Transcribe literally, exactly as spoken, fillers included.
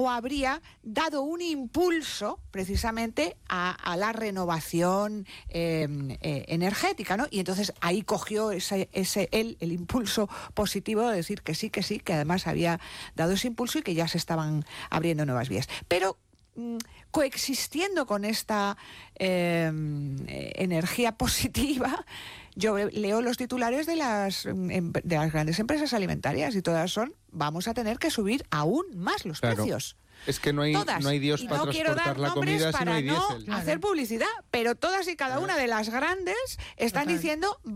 o habría dado un impulso precisamente a, a la renovación eh, eh, energética, ¿no? Y entonces ahí cogió ese, ese él el impulso positivo de decir que sí, que sí, que además había dado ese impulso y que ya se estaban abriendo nuevas vías. Pero mm, coexistiendo con esta eh, energía positiva, yo leo los titulares de las, de las grandes empresas alimentarias y todas son: vamos a tener que subir aún más los claro. precios. Es que no hay, todas. no hay Dios y para no quiero transportar dar la nombres comida si para no hay no diésel. hacer publicidad, pero todas y cada una de las grandes están Total. diciendo